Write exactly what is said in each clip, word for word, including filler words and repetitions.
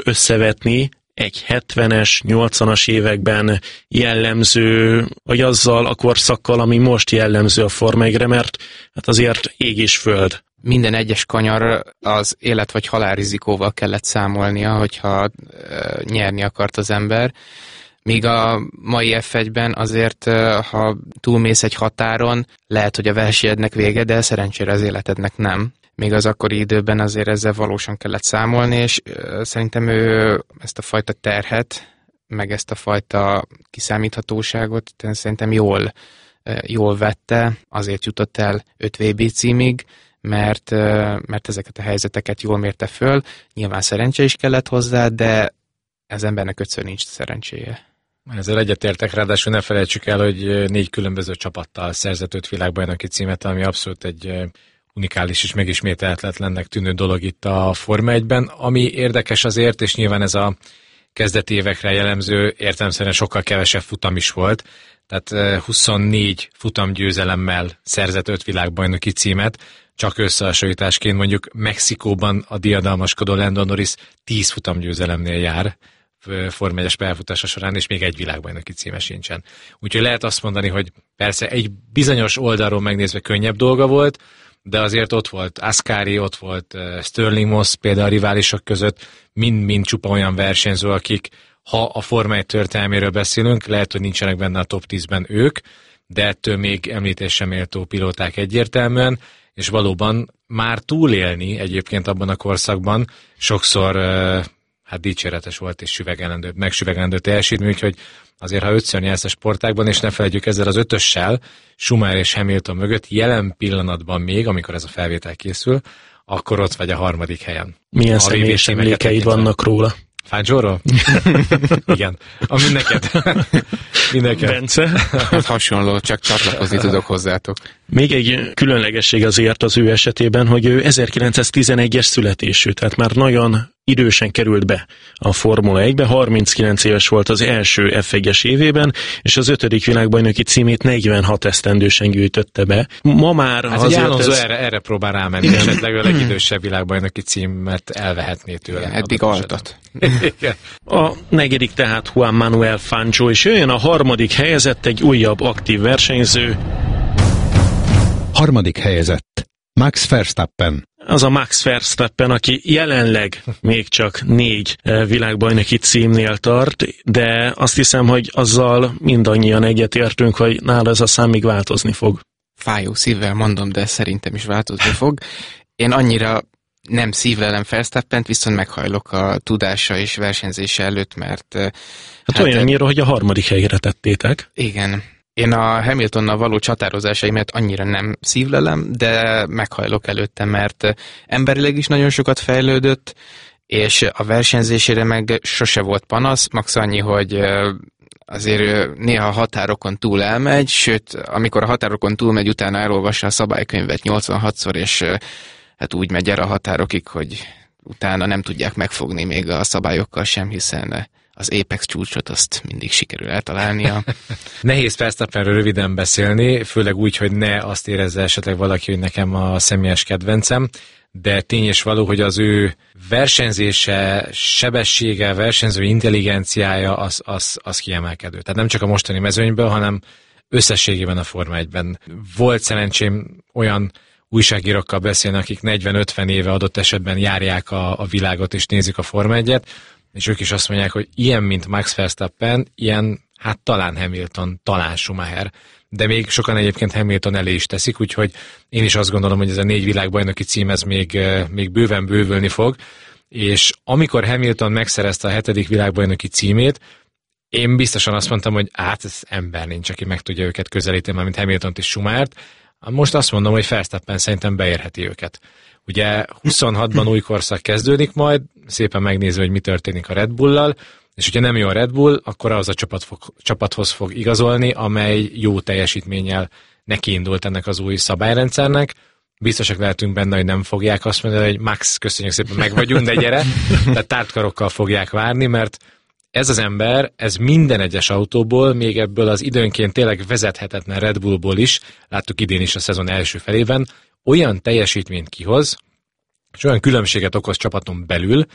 összevetni egy hetvenes, nyolcvanas években jellemző, vagy azzal a korszakkal, ami most jellemző a Forma egyre, mert hát azért ég és föld. Minden egyes kanyar az élet vagy halál rizikóval kellett számolnia, hogyha e, nyerni akart az ember. Míg a mai ef egyben azért, ha túlmész egy határon, lehet, hogy a versenyednek vége, de szerencsére az életednek nem. Még az akkori időben azért ezzel valósan kellett számolni, és szerintem ő ezt a fajta terhet, meg ezt a fajta kiszámíthatóságot szerintem jól, jól vette, azért jutott el öt vé bé címig, mert, mert ezeket a helyzeteket jól mérte föl. Nyilván szerencse is kellett hozzá, de az embernek ötször nincs szerencséje. Ezzel egyetértek, ráadásul ne felejtsük el, hogy négy különböző csapattal szerzett öt világbajnoki címet, ami abszolút egy unikális és megismételhetetlennek tűnő dolog itt a Forma egyben. Ami érdekes azért, és nyilván ez a kezdeti évekre jellemző, értelemszerűen sokkal kevesebb futam is volt, tehát huszonnégy futamgyőzelemmel szerzett öt világbajnoki címet, csak összehasonlításként mondjuk Mexikóban a diadalmaskodó Lando Norris tíz futamgyőzelemnél jár Forma egyes pályafutása során, és még egy világbajnoki címe sincsen. Úgyhogy lehet azt mondani, hogy persze egy bizonyos oldalról megnézve könnyebb dolga volt, de azért ott volt Ascari, ott volt Stirling Moss például a riválisok között, mind-mind csupa olyan versenyző, akik, ha a Forma egy történelméről beszélünk, lehet, hogy nincsenek benne a top tízben ők, de ettől még említésre méltó pilóták egyértelműen, és valóban már túlélni egyébként abban a korszakban sokszor hát dicséretes volt és süvegelendő, megsüvegelendő teljesítmény, úgyhogy azért, ha ötször nyersz a sportágban, és ne felejtjük ezzel az ötössel, Schumacher és Hamilton mögött jelen pillanatban még, amikor ez a felvétel készül, akkor ott vagy a harmadik helyen. Milyen személyes emlékeid vannak róla? Fangio-ról? Igen. Ami neked. Mindenki. Bence? Hát hasonló, csak csatlakozni tudok hozzátok. Még egy különlegesség azért az ő esetében, hogy ő ezerkilencszáztizenegyes születésű, tehát már nagyon idősen került be a Formula egybe, harminckilenc éves volt az első ef egyes évében, és az ötödik világbajnoki címét negyvenhat esztendősen gyűjtötte be. Ma már hát azért Alonso ez... erre, erre próbál rámenni, és esetleg a legidősebb világbajnoki címet elvehetné tőle. Igen, eddig altat. A negyedik tehát Juan Manuel Fangio, és jöjjön a harmadik helyezett, egy újabb aktív versenyző. Harmadik helyezett Max Verstappen. Az a Max Verstappen, aki jelenleg még csak négy világbajnoki címnél tart, de azt hiszem, hogy azzal mindannyian egyetértünk, hogy nála ez a szám még változni fog. Fájó szívvel mondom, de szerintem is változni fog. Én annyira nem szívlelem Verstappent, viszont meghajlok a tudása és versenyzése előtt, mert... Hát, hát olyannyira, hogy a harmadik helyre tettétek. Igen. Én a Hamiltonnal való csatározásaimat annyira nem szívlelem, de meghajlok előtte, mert emberileg is nagyon sokat fejlődött, és a versenyzésére meg sose volt panasz, max annyi, hogy azért néha a határokon túl elmegy, sőt, amikor a határokon túl megy, utána elolvassa a szabálykönyvet nyolcvanhatszor, és hát úgy megy el a határokig, hogy utána nem tudják megfogni még a szabályokkal sem, hiszen az Apex csúcsot azt mindig sikerül eltalálnia. Nehéz Verstappenről röviden beszélni, főleg úgy, hogy ne azt érezze esetleg valaki, hogy nekem a személyes kedvencem, de tény és való, hogy az ő versenyzése, sebessége, versenyző intelligenciája az, az, az kiemelkedő. Tehát nem csak a mostani mezőnyből, hanem összességében a Forma egyben. Volt szerencsém olyan újságírókkal beszélni, akik negyven-ötven éve adott esetben járják a, a világot és nézik a Forma egyet, és ők is azt mondják, hogy ilyen, mint Max Verstappen, ilyen, hát talán Hamilton, talán Schumacher, de még sokan egyébként Hamilton elé is teszik, úgyhogy én is azt gondolom, hogy ez a négy világbajnoki cím, ez még, még bőven bővülni fog, és amikor Hamilton megszerezte a hetedik világbajnoki címét, én biztosan azt mondtam, hogy hát ez ember nincs, aki meg tudja őket közelíteni, már mint Hamiltont és Schumachert. Most azt mondom, hogy Verstappen szerintem beérheti őket. Ugye huszonhatban új korszak kezdődik majd, szépen megnézve, hogy mi történik a Red Bull-lal, és hogyha nem jó a Red Bull, akkor az a csapat fog, csapathoz fog igazolni, amely jó teljesítménnyel nekiindult ennek az új szabályrendszernek. Biztosak lehetünk benne, hogy nem fogják azt mondani, hogy Max, köszönjük szépen, meg vagyunk, de gyere. Tehát tártkarokkal fogják várni, mert ez az ember, ez minden egyes autóból, még ebből az időnként tényleg vezethetetlen Red Bullból is, láttuk idén is a szezon első felében, olyan teljesítményt kihoz, és olyan különbséget okoz csapaton belül,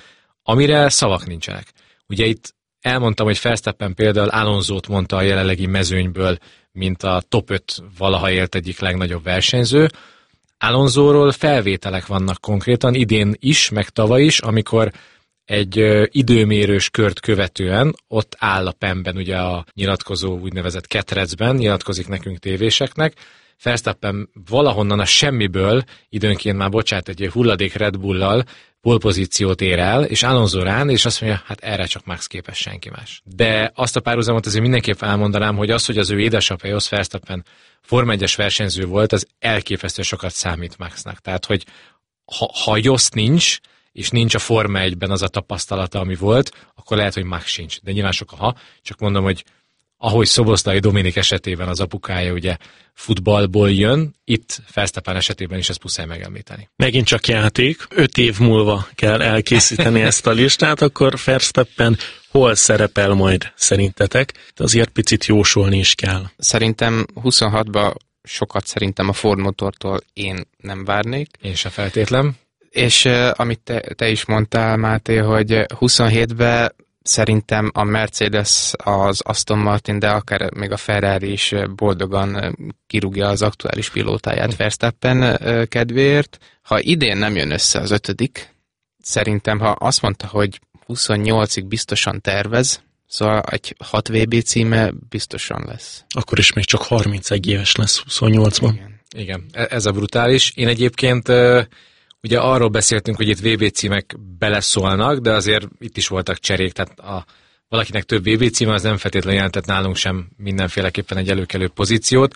amire szavak nincsenek. Ugye itt elmondtam, hogy Verstappen például Alonsót mondta a jelenlegi mezőnyből, mint a top öt valaha élt egyik legnagyobb versenyző. Alonsóról felvételek vannak konkrétan, idén is, meg tavaly is, amikor egy ö, időmérős kört követően ott áll a penben, ugye a nyilatkozó úgynevezett ketrecben, nyilatkozik nekünk tévéseknek. Verstappen valahonnan a semmiből, időnként már bocsát, egy hulladék Red Bull-lal polpozíciót ér el, és Alonso rán, és azt mondja, hát erre csak Max képes, senki más. De azt a párhuzamot azért mindenképp elmondanám, hogy az, hogy az ő édesapja Jos Verstappen Forma egyes versenyző volt, az elképesztő sokat számít Maxnak. Tehát, hogy ha, ha Jos nincs, és nincs a Forma egyben az a tapasztalata, ami volt, akkor lehet, hogy Max sincs. De nyilván sok a ha, csak mondom, hogy ahogy Szoboszlai Dominik esetében az apukája ugye futballból jön, itt Verstappen esetében is ezt muszáj megemlíteni. Megint csak játék, öt év múlva kell elkészíteni ezt a listát, akkor Verstappen hol szerepel majd szerintetek? De azért picit jósolni is kell. Szerintem huszonhatban sokat szerintem a Ford motortól én nem várnék. Én se feltétlen. És uh, amit te, te is mondtál, Máté, hogy huszonhétben szerintem a Mercedes, az Aston Martin, de akár még a Ferrari is boldogan kirúgja az aktuális pilótáját Verstappen kedvéért. Ha idén nem jön össze az ötödik, szerintem, ha azt mondta, hogy huszonnyolcig biztosan tervez, szóval egy hat vé bé címe biztosan lesz. Akkor is még csak harmincegy éves lesz huszonnyolcban. Igen. Igen, ez a brutális. Én egyébként ugye arról beszéltünk, hogy itt vé bé címek beleszólnak, de azért itt is voltak cserék, tehát a, valakinek több vé bé címe, az nem feltétlenül jelentett nálunk sem mindenféleképpen egy előkelő pozíciót,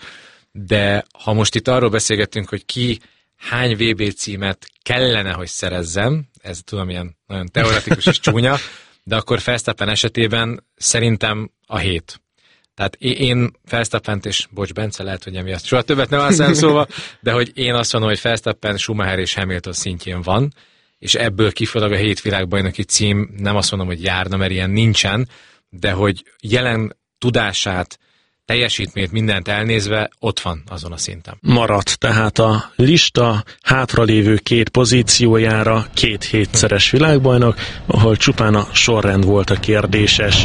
de ha most itt arról beszélgettünk, hogy ki hány vé bé címet kellene, hogy szerezzen, ez tudom, ilyen nagyon teoretikus és csúnya, de akkor Verstappen esetében szerintem a hét. Tehát én Verstappent, és bocs, Bence, lehet, hogy emiatt soha többet nem állsz szóval, de hogy én azt mondom, hogy Verstappen, Schumacher és Hamilton szintjén van, és ebből kifolyólag a hét világbajnoki cím, nem azt mondom, hogy járna, mert ilyen nincsen, de hogy jelen tudását, teljesítményt, mindent elnézve, ott van azon a szinten. Maradt tehát a lista hátralévő két pozíciójára két hétszeres világbajnok, ahol csupán a sorrend volt a kérdéses.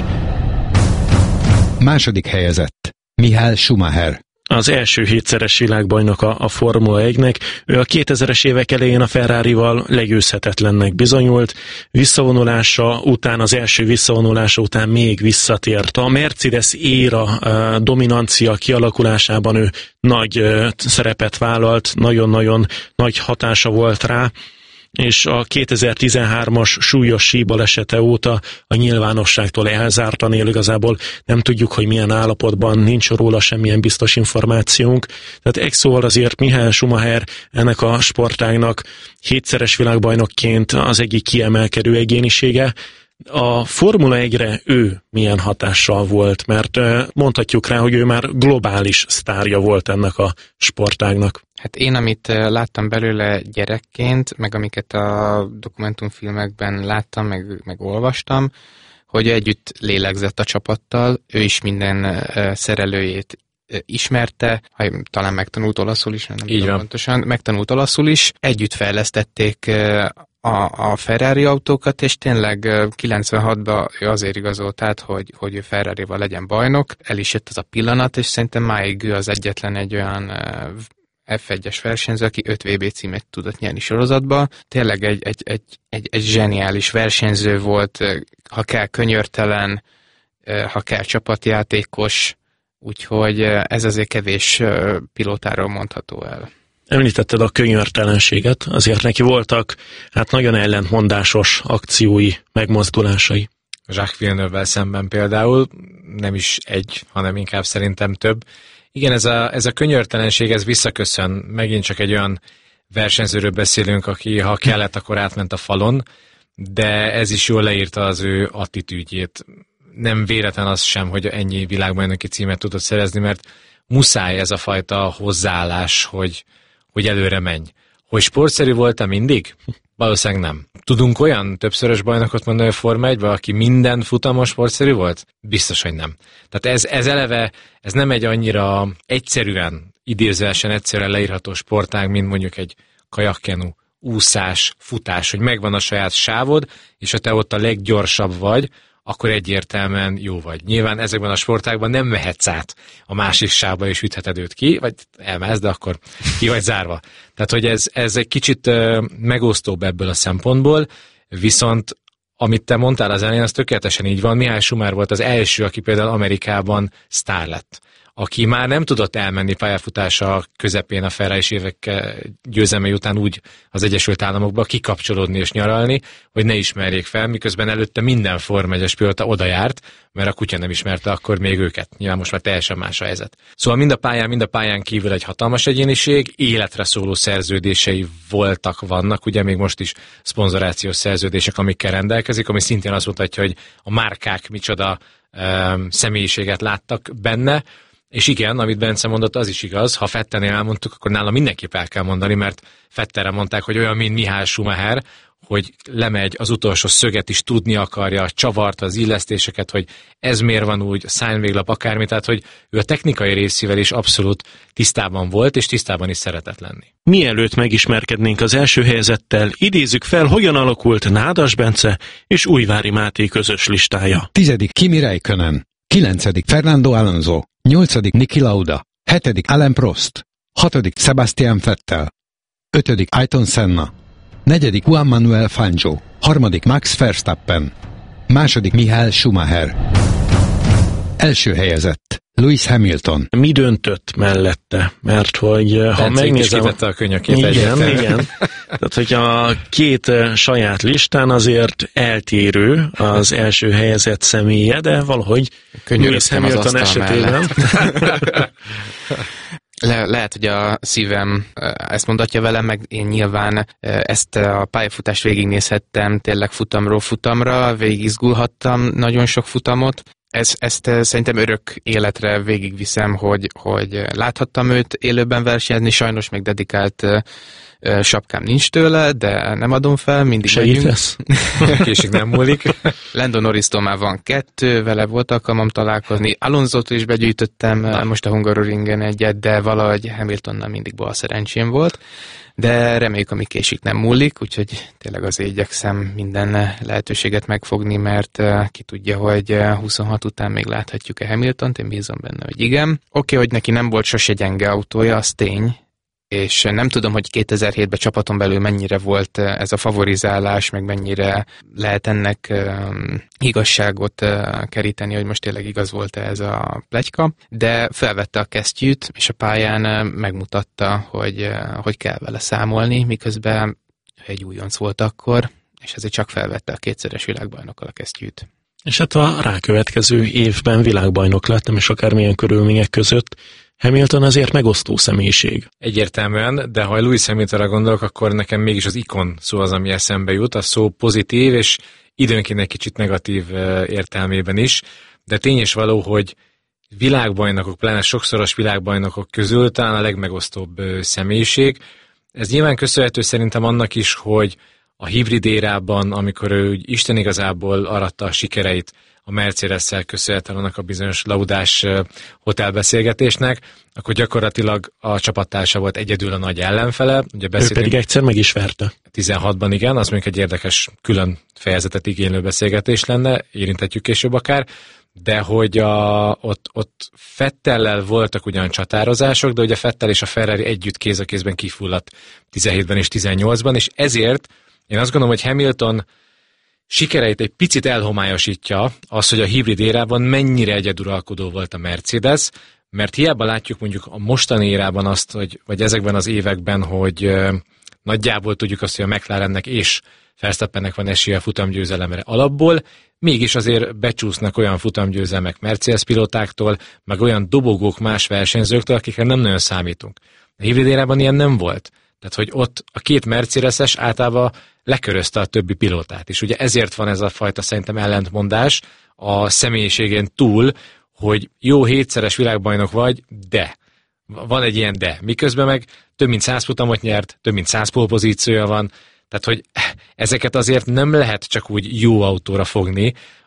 Második helyezett Michael Schumacher. Az első hétszeres világbajnok a, a Formula egynek. Ő a kétezres évek elején a Ferrarival legyőzhetetlennek bizonyult. Visszavonulása után, az első visszavonulása után még visszatért. A Mercedes éra uh, dominancia kialakulásában ő nagy uh, szerepet vállalt, nagyon-nagyon nagy hatása volt rá, és a kétezer-tizenhármas súlyos síbalesete óta a nyilvánosságtól elzártan él, igazából nem tudjuk, hogy milyen állapotban, nincs róla semmilyen biztos információnk. Tehát egy szóval azért Michael Schumacher ennek a sportágnak hétszeres világbajnokként az egyik kiemelkedő egyénisége. A Formula egyre ő milyen hatással volt, mert mondhatjuk rá, hogy ő már globális sztárja volt ennek a sportágnak. Hát én, amit láttam belőle gyerekként, meg amiket a dokumentumfilmekben láttam, meg, meg olvastam, hogy együtt lélegzett a csapattal, ő is minden szerelőjét ismerte, talán megtanult olaszul is, nem tudom pontosan, megtanult olaszul is, együtt fejlesztették a, a Ferrari autókat, és tényleg kilencvenhatban ő azért igazolt át, hogy, hogy ő Ferrarival legyen bajnok, el is jött az a pillanat, és szerintem máig ő az egyetlen egy olyan ef egyes versenyző, aki öt vé bé címet tudott nyerni sorozatba. Tényleg egy, egy, egy, egy, egy zseniális versenyző volt, ha kell könyörtelen, ha kell csapatjátékos, úgyhogy ez azért kevés pilótáról mondható el. Említetted a könyörtelenséget, azért neki voltak hát nagyon ellentmondásos akciói, megmozdulásai. Jacques Villeneuve-vel szemben például, nem is egy, hanem inkább szerintem több. Igen, ez a, ez a könyörtelenség, ez visszaköszön. Megint csak egy olyan versenyzőről beszélünk, aki ha kellett, akkor átment a falon, de ez is jól leírta az ő attitűdjét. Nem véletlen az sem, hogy ennyi világbajnoki címet tudott szerezni, mert muszáj ez a fajta hozzáállás, hogy, hogy előre menj. Hogy sportszerű voltam mindig? Valószínűleg nem. Tudunk olyan többszörös bajnokot mondani a Forma egyben, aki minden futamon sportszerű volt? Biztos, hogy nem. Tehát ez, ez eleve, ez nem egy annyira egyszerűen, idézősen egyszerűen leírható sportág, mint mondjuk egy kajakkenu, úszás, futás, hogy megvan a saját sávod, és ha te ott a leggyorsabb vagy, akkor egyértelműen jó vagy. Nyilván ezekben a sportákban nem mehetsz át a másik sávba és ütheted őt ki, vagy elmehetsz, de akkor ki vagy zárva. Tehát, hogy ez, ez egy kicsit uh, megosztóbb ebből a szempontból, viszont amit te mondtál az elején, az tökéletesen így van. Mihály Schumacher volt az első, aki például Amerikában sztár lett, aki már nem tudott elmenni pályafutása közepén a Ferrari évek győzelmei után úgy az Egyesült Államokba kikapcsolódni és nyaralni, hogy ne ismerjék fel, miközben előtte minden Forma egyes pilóta oda járt, mert a kutya nem ismerte akkor még őket. Nyilván most már teljesen más a helyzet. Szóval mind a pályán, mind a pályán kívül egy hatalmas egyéniség, életre szóló szerződései voltak, vannak, ugye még most is szponzorációs szerződések, amikkel rendelkezik, ami szintén azt mutatja, hogy a márkák micsoda um, személyiséget láttak benne. És igen, amit Bence mondott, az is igaz, ha Vettelnél elmondtuk, akkor nála mindenképp el kell mondani, mert Vettelre mondták, hogy olyan, mint Mihály Schumacher, hogy lemegy, az utolsó szöget is tudni akarja, a csavart, az illesztéseket, hogy ez miért van úgy, a szárnyvéglap, akármi, tehát hogy ő a technikai részével is abszolút tisztában volt, és tisztában is szeretett lenni. Mielőtt megismerkednénk az első helyezettel, idézzük fel, hogyan alakult Nádas Bence és Újvári Máté közös listája. Tizedik Kimi Räikkönen, kilencedik Fernando Alonso, nyolcadik Niki Lauda, hetedik Alain Prost, hatodik Sebastian Vettel, ötödik Ayrton Senna, negyedik Juan Manuel Fangio, harmadik Max Verstappen, második Michael Schumacher. Első helyezett Lewis Hamilton. Mi döntött mellette? Mert hogy ha Bence megnézem... a könyökét. Igen, igen. Tehát, hogy a két saját listán azért eltérő az első helyezett személye, de valahogy Lewis Hamilton esetében... Le, lehet, hogy a szívem ezt mondatja velem, meg én nyilván ezt a pályafutást végignézhettem tényleg futamról futamra, végigizgulhattam nagyon sok futamot. Ez, ezt szerintem örök életre végigviszem, hogy, hogy láthattam őt élőben versenyezni, sajnos meg dedikált sapkám nincs tőle, de nem adom fel, mindig segítesz. Késik nem múlik. Lando Norris-tól már van kettő, vele volt alkalmam találkozni. Alonso-tól is begyűjtöttem Na. most a Hungaroringen egyet, de valahogy Hamiltonnal mindig bal szerencsém volt. De reméljük, ami késik nem múlik, úgyhogy tényleg azért igyekszem minden lehetőséget megfogni, mert ki tudja, hogy huszonhat után még láthatjuk-e Hamiltont, én bízom benne, hogy igen. Oké, okay, hogy neki nem volt sose gyenge autója, az tény, és nem tudom, hogy kétezer-hétben csapaton belül mennyire volt ez a favorizálás, meg mennyire lehet ennek um, igazságot uh, keríteni, hogy most tényleg igaz volt ez a pletyka, de felvette a kesztyűt, és a pályán uh, megmutatta, hogy, uh, hogy kell vele számolni, miközben egy újonc volt akkor, és ezért csak felvette a kétszeres világbajnokkal a kesztyűt. És hát a rákövetkező évben világbajnok lettem, és akármilyen körülmények között Hamilton azért megosztó személyiség. Egyértelműen, de ha Lewis Hamiltonra gondolok, akkor nekem mégis az ikon szó az, ami eszembe jut. A szó pozitív, és időnként egy kicsit negatív értelmében is, de tény és való, hogy világbajnokok, pláne sokszoros világbajnokok közül talán a legmegosztóbb személyiség. Ez nyilván köszönhető szerintem annak is, hogy a hibrid érában, amikor ő Isten igazából aratta a sikereit a Mercedes-szel köszönhetően annak a bizonyos laudás hotelbeszélgetésnek, akkor gyakorlatilag a csapattársa volt egyedül a nagy ellenfele. Ugye ő pedig egyszer meg is verte. tizenhatban igen, az mondjuk egy érdekes külön fejezetet igénylő beszélgetés lenne, érinthetjük később akár, de hogy a, ott, ott Vettellel voltak ugyan csatározások, de ugye Vettel és a Ferrari együtt kéz a kézben kifulladt tizenhétben és tizennyolcban, és ezért én azt gondolom, hogy Hamilton sikereit egy picit elhomályosítja az, hogy a hibrid érában mennyire egyeduralkodó volt a Mercedes, mert hiába látjuk mondjuk a mostani érában azt, hogy, vagy ezekben az években, hogy ö, nagyjából tudjuk azt, hogy a McLarennek és Verstappennek van esélye a futamgyőzelemre alapból, mégis azért becsúsznak olyan futamgyőzelmek Mercedes pilótáktól, meg olyan dobogók más versenyzőktől, akikre nem nagyon számítunk. A hibrid érában ilyen nem volt. Tehát, hogy ott a két Mercedes-es általában lekörözte a többi pilótát. És ugye ezért van ez a fajta szerintem ellentmondás a személyiségén túl, hogy jó hétszeres világbajnok vagy, de. Van egy ilyen de. Miközben meg több mint száz futamot nyert, több mint száz pólpozíciója van. Tehát, hogy ezeket azért nem lehet csak úgy jó autóra fogni.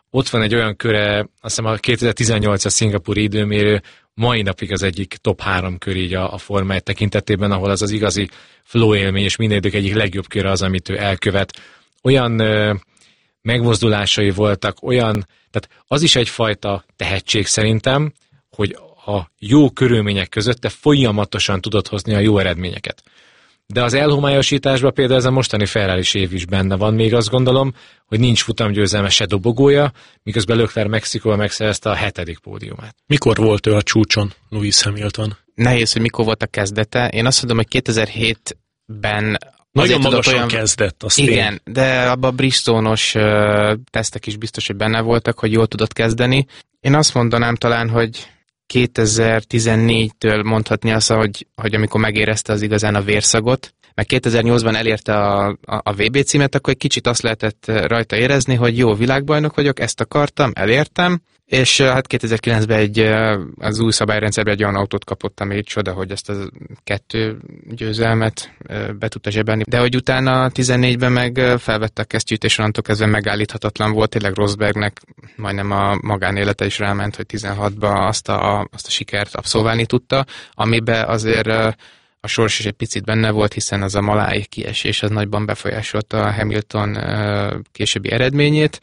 ott van egy olyan köre, azt hiszem a kétezer-tizennyolcas szingapúri időmérő mai napig az egyik top három kör így a, a Forma egy tekintetében, ahol az az igazi flow élmény, és minden idők egyik legjobb köre az, amit ő elkövet. Olyan ö, megmozdulásai voltak, olyan, tehát az is egyfajta tehetség szerintem, hogy a jó körülmények között te folyamatosan tudod hozni a jó eredményeket. De az elhomályosításban például ez a mostani Ferrari-s év is benne van, még azt gondolom, hogy nincs futamgyőzelme se dobogója, miközben Leclerc Mexikóban megszerezte a hetedik pódiumát. Mikor volt ő a csúcson, Lewis Hamilton? Nehéz, hogy mikor volt a kezdete. Én azt mondom, hogy kétezer-hétben nagyon magasan olyan... kezdett, azt igen, én. de abban a Bridgestone-os uh, tesztek is biztos, hogy benne voltak, hogy jól tudott kezdeni. Én azt mondanám talán, hogy kétezer-tizennégytől mondhatni azt, hogy, hogy amikor megérezte az igazán a vérszagot, meg kétezer-nyolcban elérte a, a, a vé bé címet, akkor egy kicsit azt lehetett rajta érezni, hogy jó, világbajnok vagyok, ezt akartam, elértem, és hát kétezer-kilencben egy, az új szabályrendszerben egy olyan autót kapott, ami csoda, hogy ezt a kettő győzelmet be tudta zsebelni. De hogy utána tizennégyben meg felvette a kesztyűt, és onnantól kezdve megállíthatatlan volt, tényleg Rosbergnek majdnem a magánélete is ráment, hogy tizenhatban azt a, azt a sikert abszolválni tudta, amiben azért a sors is egy picit benne volt, hiszen az a malái kiesés az nagyban befolyásolta a Hamilton későbbi eredményét,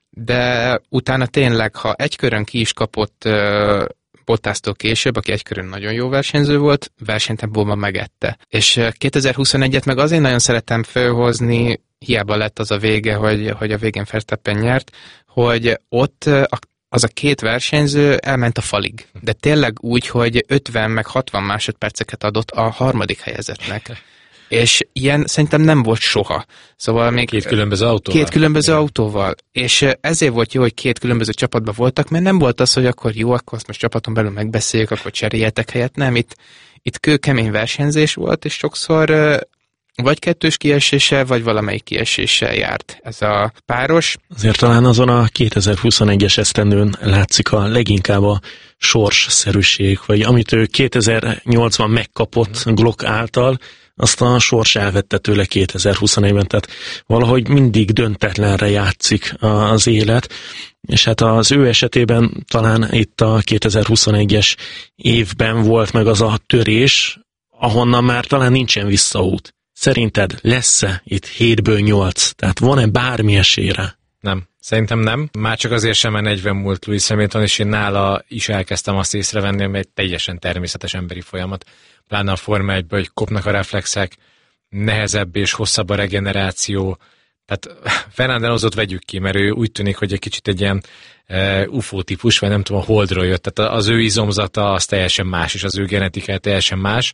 de utána tényleg, ha egy körön ki is kapott uh, Bottasztól később, aki egy körön nagyon jó versenyző volt, versenytempóban megette. És kétezer-huszonegyet meg azért nagyon szeretem fölhozni, hiába lett az a vége, hogy, hogy a végén Verstappen nyert, hogy ott a az a két versenyző elment a falig. De tényleg úgy, hogy ötven meg hatvan másodperceket adott a harmadik helyezettnek. És ilyen szerintem nem volt soha. Szóval még két különböző autóval. Két különböző Igen. autóval. És ezért volt jó, hogy két különböző csapatban voltak, mert nem volt az, hogy akkor jó, akkor azt most csapaton belül megbeszéljük, akkor cseréljetek helyet. Nem, itt, itt kőkemény versenyzés volt, és sokszor vagy kettős kieséssel, vagy valamelyik kieséssel járt ez a páros. Azért talán azon a kétezer-huszonegyes esztendőn látszik a leginkább a sorsszerűség, vagy amit ő kétezer-nyolcban megkapott Glock által, azt a sors elvette tőle kétezer-huszonegyben, tehát valahogy mindig döntetlenre játszik az élet, és hát az ő esetében talán itt a kétezer-huszonegyes évben volt meg az a törés, ahonnan már talán nincsen visszaút. Szerinted lesz-e itt hétből nyolc? Tehát van-e bármi esélyre? Nem. Szerintem nem. Már csak azért sem, mert negyven múlt Lewis Hamilton, és én nála is elkezdtem azt észrevenni, hogy egy teljesen természetes emberi folyamat. Pláne a Forma egyben, hogy kopnak a reflexek, nehezebb és hosszabb a regeneráció. Tehát Fernando Alonsót vegyük ki, mert ő úgy tűnik, hogy egy kicsit egy ilyen uh, u f o típus, vagy nem tudom, a Holdról jött. Tehát az ő izomzata az teljesen más, és az ő genetikája teljesen más.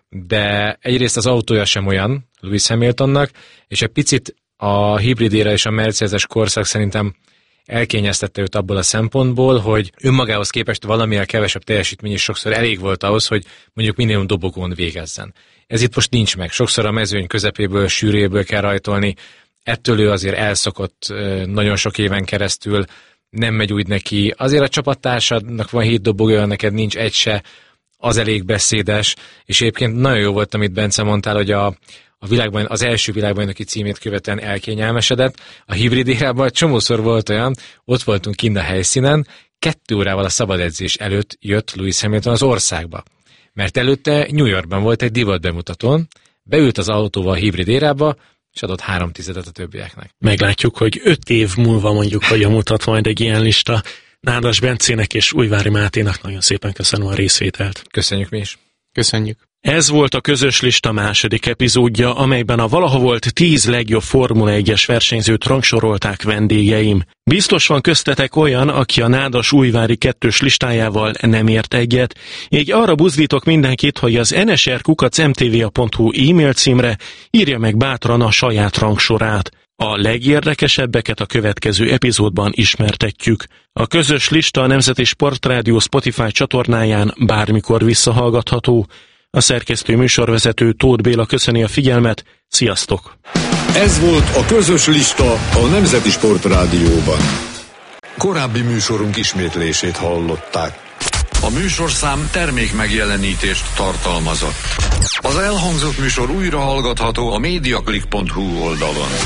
De egyrészt az autója sem olyan Lewis Hamiltonnak, és egy picit a hibridére és a Mercedes korszak szerintem elkényeztette őt abból a szempontból, hogy önmagához képest valamivel kevesebb teljesítmény is sokszor elég volt ahhoz, hogy mondjuk minimum dobogón végezzen. Ez itt most nincs meg. Sokszor a mezőny közepéből, sűrűjéből kell rajtolni, ettől ő azért elszokott nagyon sok éven keresztül, nem megy úgy neki. Azért a csapattársadnak van hét dobogója, neked nincs egy se, az elég beszédes, és egyébként nagyon jó volt, amit Bence mondtál, hogy a, a világban, az első világbajnoki címét követően elkényelmesedett. A hibrid érában csomószor volt olyan, ott voltunk kint a helyszínen, kettő órával a szabad edzés előtt jött Lewis Hamilton az országba. Mert előtte New Yorkban volt egy divat bemutatón, beült az autóval a hibrid érába, és adott három tizedet a többieknek. Meglátjuk, hogy öt év múlva mondjuk, hogy mutat majd egy ilyen lista. Nádas Bencének és Újvári Máténak nagyon szépen köszönöm a részvételt. Köszönjük mi is. Köszönjük. Ez volt a Közös Lista második epizódja, amelyben a valaha volt tíz legjobb Formula egyes versenyzőt rangsorolták vendégeim. Biztos van köztetek olyan, aki a Nádas Újvári kettős listájával nem ért egyet, így arra buzdítok mindenkit, hogy az en es er kukac em té vé á pont hu e-mail címre írja meg bátran a saját rangsorát. A legérdekesebbeket a következő epizódban ismertetjük. A Közös Lista a Nemzeti Sportrádió Spotify csatornáján bármikor visszahallgatható. A szerkesztő műsorvezető Tóth Béla köszöni a figyelmet. Sziasztok! Ez volt a Közös Lista a Nemzeti Sportrádióban. Korábbi műsorunk ismétlését hallották. A műsorszám termék megjelenítést tartalmazott. Az elhangzott műsor újra hallgatható a mediaclick pont hu oldalon.